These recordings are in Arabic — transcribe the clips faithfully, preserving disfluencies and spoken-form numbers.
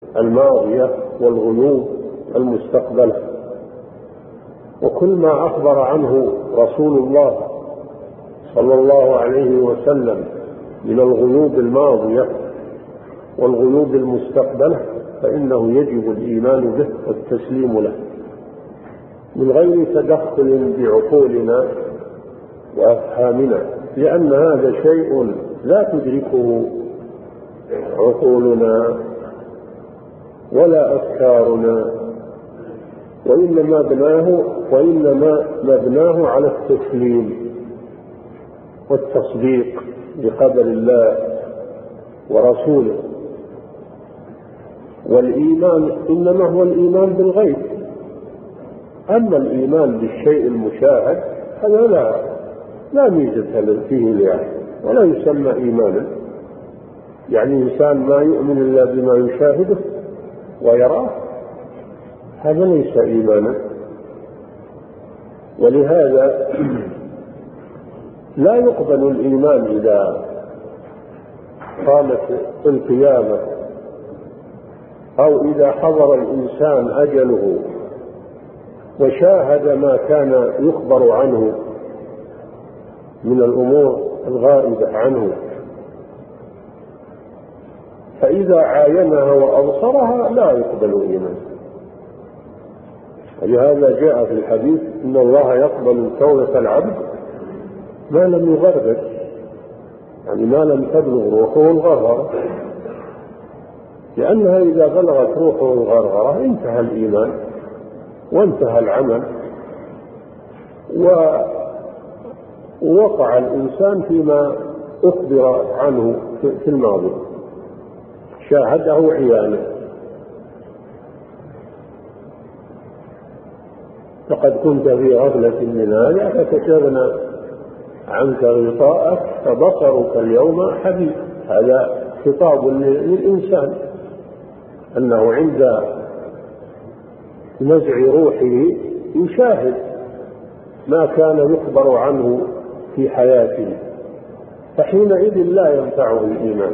الماضية والغيوب المستقبلة. وكل ما أخبر عنه رسول الله صلى الله عليه وسلم من الغيوب الماضية والغيوب المستقبلة فإنه يجب الإيمان به والتسليم له من غير تدخل بعقولنا وأفهامنا، لأن هذا شيء لا تدركه عقولنا ولا أفكارنا، وإنما مبناه وإنما مبناه على التسليم والتصديق بقدر الله ورسوله. والإيمان إنما هو الإيمان بالغيب، أما الإيمان بالشيء المشاهد هذا لا لا ميزة فيه لأحد ولا يسمى إيمانا. يعني إنسان ما يؤمن إلا بما يشاهده ويراه هذا ليس إيمانا. ولهذا لا يقبل الإيمان إذا قامت القيامة أو إذا حضر الإنسان أجله وشاهد ما كان يخبر عنه من الأمور الغائبة عنه، فإذا عاينها وأبصرها لا يقبل إيمان. ولهذا جاء في الحديث إن الله يقبل توبة العبد ما لم يغرغر، يعني ما لم تبلغ روحه الغرغرة، لأنها إذا بلغت روحه الغرغرة انتهى الإيمان وانتهى العمل ووقع الإنسان فيما أخبر عنه في الماضي شاهده عيانه. لقد كنت في غفلة من هذا فكشفنا عنك غطاءك فبصرك اليوم حديد. هذا خطاب للإنسان أنه عند نزع روحه يشاهد ما كان يخبر عنه في حياته، فحينئذ لا ينفعه الإيمان.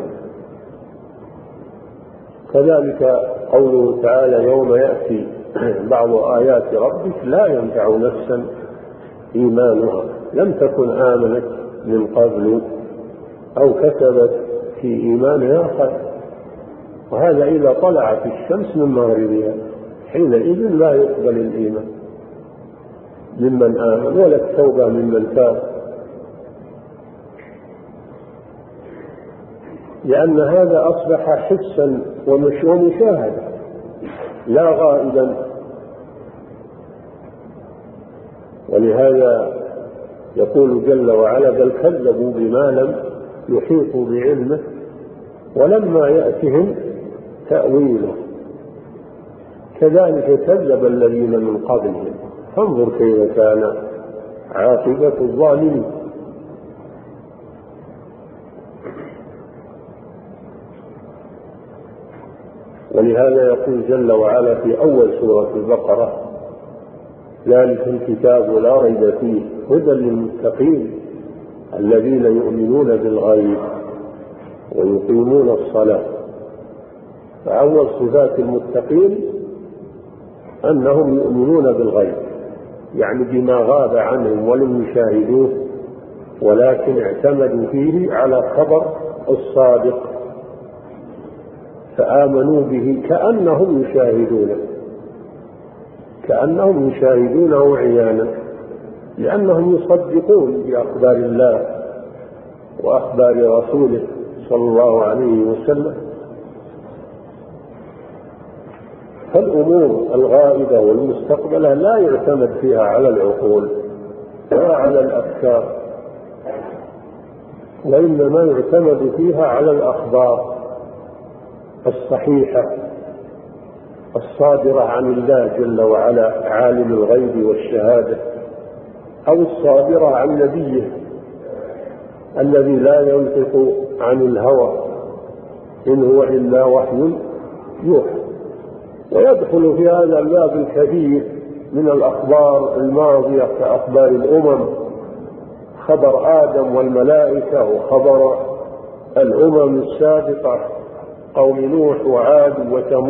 كذلك قوله تعالى يوم يأتي بعض آيات ربك لا ينفع نفسا إيمانها لم تكن آمنت من قبل أو كسبت في إيمانها خير. وهذا إذا طلعت الشمس من مغربها حينئذ لا يقبل الإيمان ممن آمن ولا التوبة ممن تاب، لأن هذا أصبح حسا ومشاهدا لا غائبا. ولهذا يقول جل وعلا بل كذبوا بما لم يحيطوا بعلمه ولما يأتهم تأويله كذلك كذب الذين من قبلهم فانظر كيف كان عاقبة الظالمين. ولهذا يقول جل وعلا في أول سورة البقرة ذلك الكتاب لا ريب فيه هدى للمتقين الذين يؤمنون بالغيب ويقيمون الصلاة. فأول صفات المتقين أنهم يؤمنون بالغيب، يعني بما غاب عنهم ولم يشاهدوه ولكن اعتمدوا فيه على خبر الصادق فآمنوا به كأنهم يشاهدونه كأنهم يشاهدونه عيانا، لأنهم يصدقون بأخبار الله وأخبار رسوله صلى الله عليه وسلم. فالأمور الغائبة والمستقبلة لا يعتمد فيها على العقول ولا على الأفكار، وإنما يعتمد فيها على الأخبار الصحيحة الصادرة عن الله جل وعلا عالم الغيب والشهادة، أو الصادرة عن نبيه الذي لا ينطق عن الهوى إن هو إلا وحي يوحى. ويدخل في هذا الباب الكبير من الأخبار الماضية كأخبار الأمم، خبر آدم والملائكة وخبر الأمم السابقة قوم نوح وعاد وثمود